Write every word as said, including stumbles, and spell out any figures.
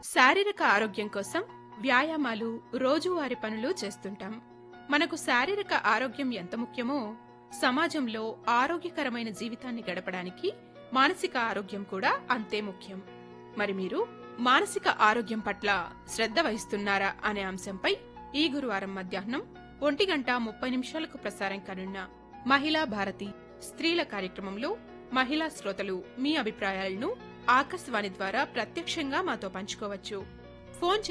శారీరక ఆరోగ్యం కోసం వ్యాయామాలు, రోజువారీ పనులు చేస్తుంటాం. మనకు శారీరక ఆరోగ్యం ఎంత ముఖ్యమో సమాజంలో ఆరోగ్యకరమైన జీవితాన్ని గడపడానికి మానసిక ఆరోగ్యం కూడా అంతే ముఖ్యం. మరి మీరు మానసిక ఆరోగ్యం పట్ల శ్రద్ధ వహిస్తున్నారా అనే అంశంపై ఈ గురువారం మధ్యాహ్నం ఒంటి గంట ముప్పై నిమిషాలకు ప్రసారం కానున్న మహిళా భారతి స్త్రీల కార్యక్రమంలో మహిళా శ్రోతలు మీ అభిప్రాయాలను ఆకాశవాణి ద్వారా ప్రత్యక్షంగా మాతో పంచుకోవచ్చు. ఫోన్